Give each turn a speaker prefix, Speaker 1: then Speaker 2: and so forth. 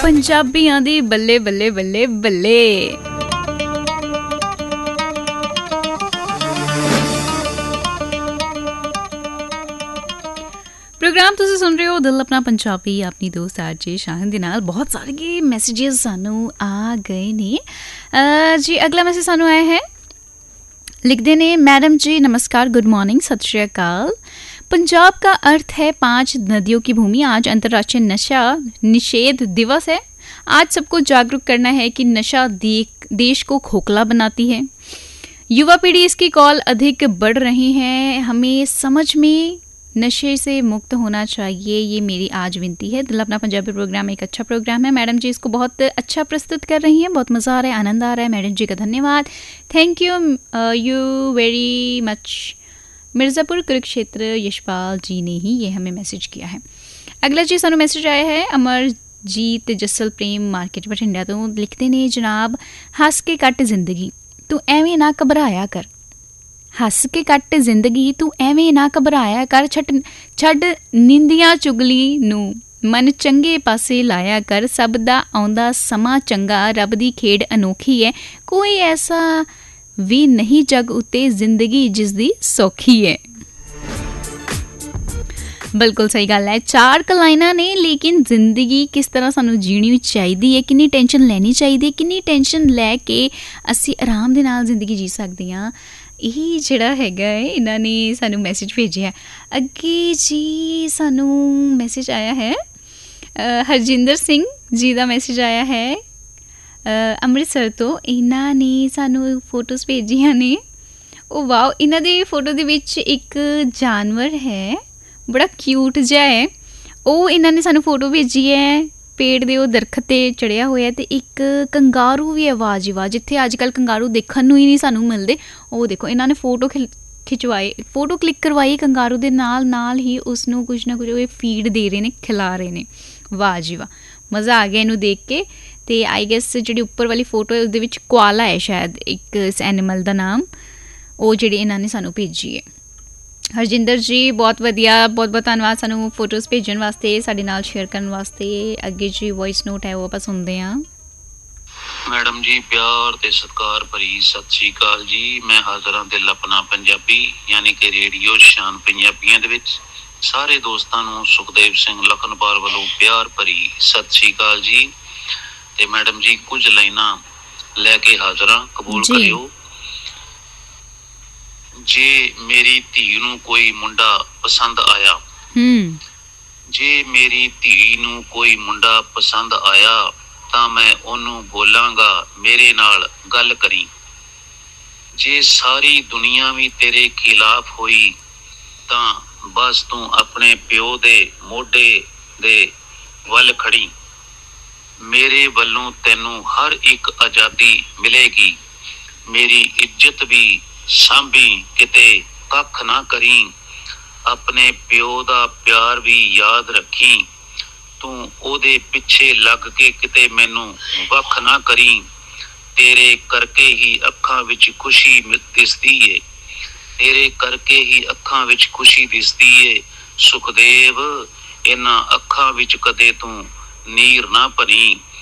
Speaker 1: ਪੰਜਾਬੀਆਂ ਦੀ ਬੱਲੇ ਬੱਲੇ ਬੱਲੇ ਬੱਲੇ। प्रोग्राम तुसीं सुन रहे हो दिल अपना पंजाबी अपनी दोस्त आरजे शाहन दे नाल। बहुत सारे मैसेजेस सानू आ गए ने जी। अगला मैसेज सानू आया है, लिखते ने मैडम जी नमस्कार, गुड मॉर्निंग, सत श्री अकाल। पंजाब का अर्थ है 5 नदियों की भूमि। आज अंतर्राष्ट्रीय नशा निषेध दिवस है। आज सबको जागरूक करना है कि नशा देश को खोखला बनाती है। युवा पीढ़ी इसकी कॉल अधिक बढ़ रही है। हमें समझ में नशे से मुक्त होना चाहिए, ये मेरी आज विनती है। दिल अपना पंजाबी प्रोग्राम एक अच्छा प्रोग्राम है। मैडम जी इसको बहुत अच्छा प्रस्तुत कर रही हैं, बहुत मज़ा आ रहा है, आनंद आ रहा है। मैडम जी का धन्यवाद, thank you you very much. Mirzapur Kurukshetra Yashpal जी ने ही ये हमें मैसेज किया है। अगला जी सानू मैसेज आया है अमरजीत जसल प्रेम मार्केट बठिंडा तो। लिखते ने जनाब, हस के कट जिंदगी तू एवें ना घबराया कर। हस के कट जिंदगी तू एवें ना घबराया कर। छड्ड निंदियां चुगली नू मन चंगे पासे लाया कर। सब दा आउंदा समा चंगा, रब दी खेड अनोखी है। कोई ऐसा भी नहीं जग उत्ते जिंदगी जिसदी सौखी है। बिल्कुल सही गल है। 4 लाइनां ने, लेकिन जिंदगी किस तरह सानू जीनी चाहिए है, किन्नी टेंशन लैनी चाहिए, किन्नी टेंशन लैके असी आराम दे नाल जिंदगी जी सकते हैं, यही जिहड़ा हैगा है इन्हां ने सानू मैसेज भेजिया। अगे जी सानू मैसेज आया है हरजिंदर सिंह जी का मैसेज आया है अमृतसर तो। इन्हां ने सानू फोटोज़ भेजिया ने। ओ वाओ, इन्हां दी फोटो दे विच एक जानवर है, बड़ा क्यूट जिहा है। ਉਹ ਇਹਨਾਂ ਨੇ ਸਾਨੂੰ ਫੋਟੋ ਭੇਜੀ ਹੈ, ਪੇੜ ਦੇ ਉਹ ਦਰਖਤ 'ਤੇ ਚੜ੍ਹਿਆ ਹੋਇਆ, ਅਤੇ ਇੱਕ ਕੰਗਾਰੂ ਵੀ ਹੈ। ਵਾਹ ਜੀ ਵਾਹ, ਜਿੱਥੇ ਅੱਜ ਕੱਲ੍ਹ ਕੰਗਾਰੂ ਦੇਖਣ ਨੂੰ ਹੀ ਨਹੀਂ ਸਾਨੂੰ ਮਿਲਦੇ। ਉਹ ਦੇਖੋ ਇਹਨਾਂ ਨੇ ਫੋਟੋ ਖਿਚਵਾਈ, ਫੋਟੋ ਕਲਿੱਕ ਕਰਵਾਈ ਕੰਗਾਰੂ ਦੇ ਨਾਲ ਨਾਲ ਹੀ ਉਸ ਨੂੰ ਕੁਝ ਨਾ ਕੁਝ ਉਹ ਫੀਡ ਦੇ ਰਹੇ ਨੇ, ਖਿਲਾ ਰਹੇ ਨੇ। ਵਾਹ ਜੀ ਵਾਹ, ਮਜ਼ਾ ਆ ਗਿਆ ਇਹਨੂੰ ਦੇਖ ਕੇ। ਅਤੇ ਆਈ ਗੈਸ ਜਿਹੜੀ ਉੱਪਰ ਵਾਲੀ ਫੋਟੋ ਹੈ ਉਹਦੇ ਵਿੱਚ ਕੁਆਲਾ ਹੈ ਸ਼ਾਇਦ ਇੱਕ ਇਸ ਐਨੀਮਲ ਦਾ ਨਾਮ, ਉਹ ਜਿਹੜੀ ਇਹਨਾਂ ਨੇ ਸਾਨੂੰ ਭੇਜੀ ਹੈ। ਹਰਜਿੰਦਰ ਜੀ ਬਹੁਤ ਵਧੀਆ, ਬਹੁਤ ਬਹੁਤ ਧੰਨਵਾਦ ਸਾਨੂੰ ਫੋਟੋਜ਼ ਭੇਜਣ ਵਾਸਤੇ, ਸਾਡੇ ਨਾਲ ਸ਼ੇਅਰ ਕਰਨ ਵਾਸਤੇ। ਅੱਗੇ ਜੀ ਵੌਇਸ ਨੋਟ ਹੈ ਉਹ ਆਪਾਂ ਸੁਣਦੇ ਹਾਂ।
Speaker 2: ਮੈਡਮ ਜੀ ਪਿਆਰ ਤੇ ਸਤਿਕਾਰ ਭਰੀ ਸਤਿ ਸ਼੍ਰੀ ਅਕਾਲ ਜੀ। ਮੈਂ ਹਾਜ਼ਰ ਹਾਂ ਦਿਲ ਆਪਣਾ ਪੰਜਾਬੀ ਯਾਨੀ ਕਿ ਰੇਡੀਓ ਸ਼ਾਨ ਪੰਜਾਬੀਆਂ ਦੇ ਵਿੱਚ। ਸਾਰੇ ਦੋਸਤਾਂ ਨੂੰ ਸੁਖਦੇਵ ਸਿੰਘ ਲਖਨਪਾਲ ਵੱਲੋਂ ਪਿਆਰ ਭਰੀ ਸਤਿ ਸ਼੍ਰੀ ਅਕਾਲ ਜੀ। ਤੇ ਮੈਡਮ ਜੀ ਕੁਝ ਲਾਈਨਾਂ ਲੈ ਕੇ ਹਾਜ਼ਰ ਹਾਂ, ਕਬੂਲ ਕਰਿਓ। ਜੇ ਮੇਰੀ ਧੀ ਨੂੰ ਕੋਈ ਮੁੰਡਾ ਪਸੰਦ ਆਇਆ, ਜੇ ਮੇਰੀ ਧੀ ਨੂੰ ਕੋਈ ਮੁੰਡਾ ਪਸੰਦ ਆਇਆ ਤਾਂ ਮੈਂ ਉਹਨੂੰ ਬੋਲਾਂਗਾ ਮੇਰੇ ਨਾਲ ਗੱਲ ਕਰੀ। ਜੇ ਸਾਰੀ ਦੁਨੀਆ ਵੀ ਤੇਰੇ ਖਿਲਾਫ ਹੋਈ ਤਾਂ ਬਸ ਤੂੰ ਆਪਣੇ ਪਿਓ ਦੇ ਮੋਢੇ ਦੇ ਵੱਲ ਖੜੀ। ਮੇਰੇ ਵੱਲੋਂ ਤੈਨੂੰ ਹਰ ਇੱਕ ਆਜ਼ਾਦੀ ਮਿਲੇਗੀ। ਮੇਰੀ ਇੱਜ਼ਤ ਵੀ ਸਾਂਭੀ, ਕਿਤੇ ਕੱਖ ਨਾ ਕਰੀ। ਆਪਣੇ ਪਿਓ ਦਾ ਪਿਆਰ ਵੀ ਯਾਦ ਰੱਖੀ। ਤੂੰ ਉਹਦੇ ਪਿੱਛੇ ਲੱਗ ਕੇ ਕਿਤੇ ਮੈਨੂੰ ਵੱਖ ਨਾ ਕਰੀ। ਤੇਰੇ ਕਰਕੇ ਹੀ ਅੱਖਾਂ ਵਿੱਚ ਖੁਸ਼ੀ ਦਿਸਦੀ ਏ, ਤੇਰੇ ਕਰਕੇ ਹੀ ਅੱਖਾਂ ਵਿੱਚ ਖੁਸ਼ੀ ਦਿਸਦੀ ਏ। ਸੁਖਦੇਵ ਇਹਨਾਂ ਅੱਖਾਂ ਵਿੱਚ ਕਦੇ ਤੂੰ ਨੀਰ ਨਾ ਭਰੀ।